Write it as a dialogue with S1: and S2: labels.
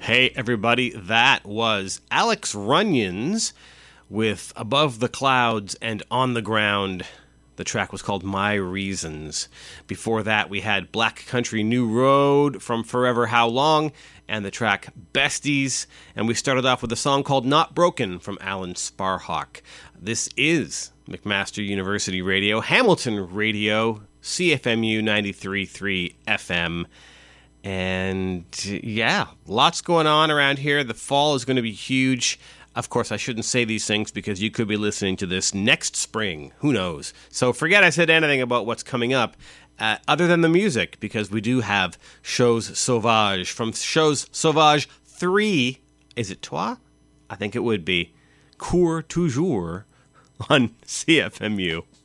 S1: Hey, everybody, that was Alex Runyons with Above the Clouds and On the Ground. The track was called My Reasons. Before that, we had Black Country New Road from Forever How Long and the track Besties. And we started off with a song called Not Broken from Alan Sparhawk. This is McMaster University Radio, Hamilton Radio, CFMU 93.3 FM. And yeah, lots going on around here. The fall is going to be huge. Of course, I shouldn't say these things because you could be listening to this next spring. Who knows? So forget I said anything about what's coming up other than the music, because we do have Shows Sauvage. From Shows Sauvage 3, is it Toi? I think it would be. Cours Toujours on CFMU.